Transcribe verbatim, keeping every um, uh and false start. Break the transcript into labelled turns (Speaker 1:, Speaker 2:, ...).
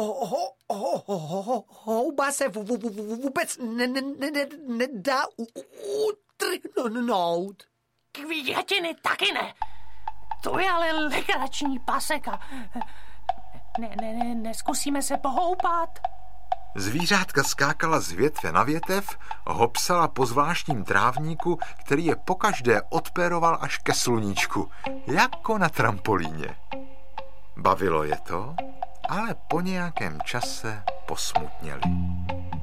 Speaker 1: Houba se vůbec nedá utrhnout.
Speaker 2: Květiny taky ne. To je ale legrační paseka. Ne, ne, ne, neskusíme se pohoupat.
Speaker 3: Zvířátka skákala z větve na větev, hopsala po zvláštním trávníku, který je pokaždé odpéroval až ke sluníčku, jako na trampolíně. Bavilo je to, ale po nějakém čase posmutněli.